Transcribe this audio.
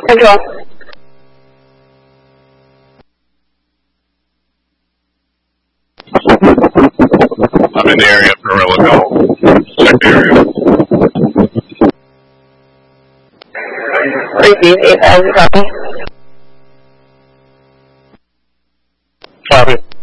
Control. I'm in the area for Relical. Check the area. Receive 8,000 copy. Copy.